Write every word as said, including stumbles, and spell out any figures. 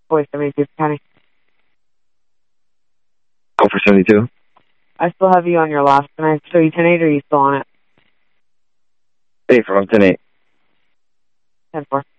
Boy, seventy-two, County. Go for seventy-two. I still have you on your last. Can I show you ten eight, or are you still on it? Hey, from ten eight. ten four.